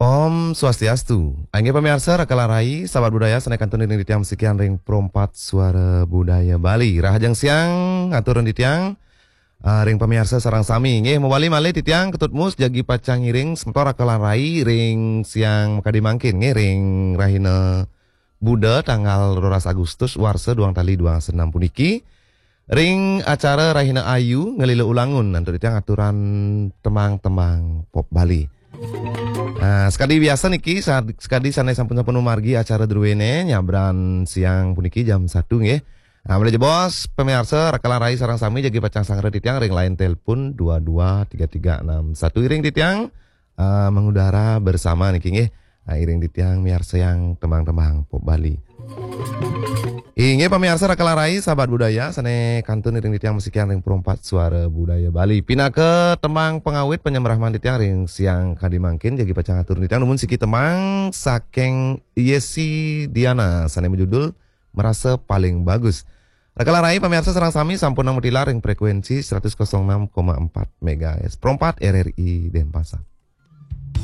Om Swastiastu. Angge pemirsa rakalarai sahabat budaya senekan tuning di tiang sekian ring perompat suara budaya Bali. Rahajang siang aturan di tiang ring pemirsa sarang sami. Nggih mawali malih di tiang ketut mus jagi pacang ngiring sementor rakalarai ring siang makadi mangkin nggih ring rahina Buda tanggal 12 Agustus warsa duang tali 26 puniki. Ring acara rahina ayu ngelila ulangun nanti di tiang aturan temang-temang pop Bali. Nah, sekali biasa niki sekali sanai sampun margi acara druwene nyabran siang puniki jam 1 nggih. Nah, boleh bos pemirsa rakalan rai sarang sami jagi pacang sangre titiang ring lain telepon 223361 iring titiang mengudara bersama niki nggih. Nah, iring titiang miarsa yang temang-temang pop Bali. Inge pemirsa rakalan rai sahabat budaya sane kantun iring titiang musikian ring perompat suara budaya Bali. Pina ke temang pengawit penyemrah manditiang ring siang kadimangkin jagi pacang atur titiang namun siki temang saking Yesi Diana sane menjudul merasa paling bagus. Rakalan rai pemirsa serang sami sampun namutilar ring frekuensi 106,4 MHz perompat RRI Denpasar.